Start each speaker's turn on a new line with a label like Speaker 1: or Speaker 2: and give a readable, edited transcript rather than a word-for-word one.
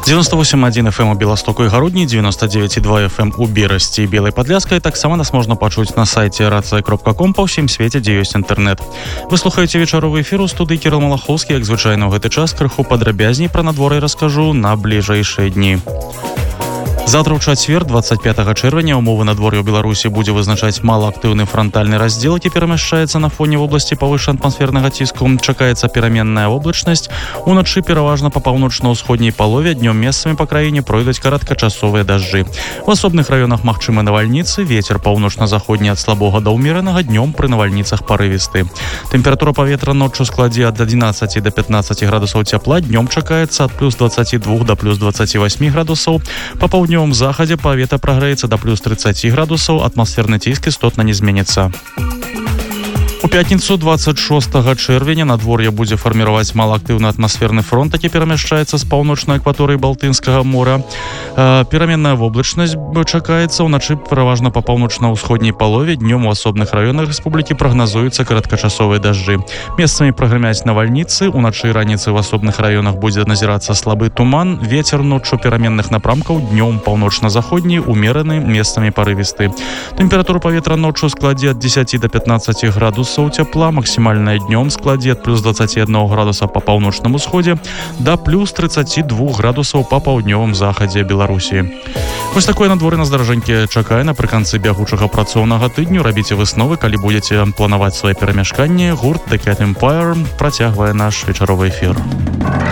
Speaker 1: 98,1 FM у Беластоку і Гародні, 99,2 FM у Берасці і Белай Падляскай. Таксама нас можна пачуць на сайце racja.com па ўсім свеце, дзе ёсць інтэрнэт. Вы слухаеце вечаровы эфір у студыі Кірыл Малахоўскі. Як звычайна ў гэты час крыху падрабязней пра надвор'е раскажу на бліжэйшыя дні. Завтра ў чацвер, 25 чэрвеня, умовы надвор'я ў Беларусі будзе вызначаць малаактыўны франтальны раздзел, які перамяшчаецца на фоне вобласці павыше атмасфернага ціску. Чакаецца пераменная воблачнасць. Уначы пераважна па паўночна-ўсходняй палове, днём месцамі па краіне пройдуць кароткачасовыя дажджы. У асобных раёнах магчымы навальніцы, вецер паўночна-заходні ад слабога да ўмеранага, днём пры навальніцах парывісты. Тэмпература паветра ноччу складзе ад 11 до 15 градусаў цяпла, днём чакаецца ад плюс 22 до плюс 28 градусаў. Па паўднёвым захадзе паветра прагрэецца да плюс 30 градусаў, атмасферны ціск істотна не зменіцца. У пятніцу 26 чэрвеня надвор'е будзе фарміраваць малаактыўны атмасферны фронт, які перамяшчаецца з паўночнай акваторыі Балтыйскага мора. Пераменная воблачнасць чакаецца, уначы пераважна па паўночна-ўсходняй палове, днём у асобных раёнах рэспублікі прагназуюцца кароткачасовыя дажджы. Месцамі прагрымяць навальніцы, уначы і раніцай у асобных раёнах будзе назірацца слабы туман, вецер ноччу пераменных напрамкаў, днём паўночна-заходні, умераны, месцамі парывісты. Тэмпература паветра ноччу складзе ад 10 до 15 градусаў цяпла, максімальная днём складзе ад плюс 21 градуса па паўночным усходзе да плюс 32 градусаў па паўднёвым захадзе Беларусі. Вось такое надвор'е на здаражэнькі чакае напрыканцы бягучага працоўнага тыдню. Рабіце высновы, калі будзеце планаваць свае перамяшканні. Гурт The Cat Empire працягвае наш вечаровы эфір.